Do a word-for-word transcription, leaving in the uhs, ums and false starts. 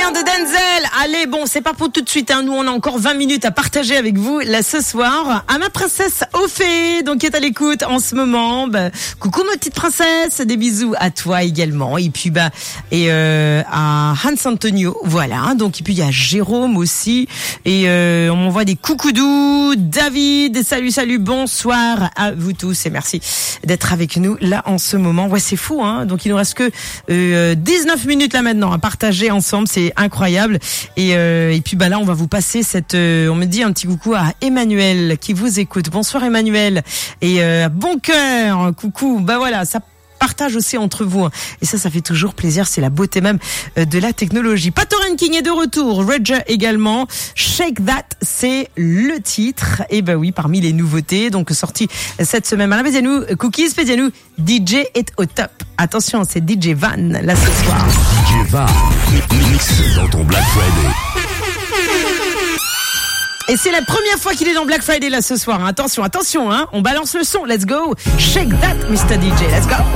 bien de Denzel. Allez, bon, c'est pas pour tout de suite, hein. Nous, on a encore vingt minutes à partager avec vous, là, ce soir. À ma princesse Ophé, donc, qui est à l'écoute en ce moment. Bah, coucou, ma petite princesse. Des bisous à toi également. Et puis, bah, et, euh, à Hans Antonio. Voilà. Donc, et puis, il y a Jérôme aussi. Et, euh, on m'envoie des coucoudous. David, salut, salut, bonsoir à vous tous. Et merci d'être avec nous, là, en ce moment. Ouais, c'est fou, hein. Donc, il nous reste que, euh, dix-neuf minutes, là, maintenant, à partager ensemble. C'est incroyable. Et, euh, et puis bah là on va vous passer cette euh, on me dit un petit coucou à Emmanuel qui vous écoute. Bonsoir Emmanuel. Et euh, bon cœur, coucou. Bah voilà, ça partage aussi entre vous. Et ça, ça fait toujours plaisir. C'est la beauté même de la technologie. Patoran King est de retour. Roger également. Shake That, c'est le titre. Et ben oui, parmi les nouveautés, donc sorti cette semaine. Alors, faites-nous Cookies, faites-nous D J est au top. Attention, c'est D J Van, là, ce soir. D J Van, mix dans ton Black Friday. Et c'est la première fois qu'il est dans Black Friday, là, ce soir. Attention, attention, hein. On balance le son. Let's go. Shake That, mister D J. Let's go.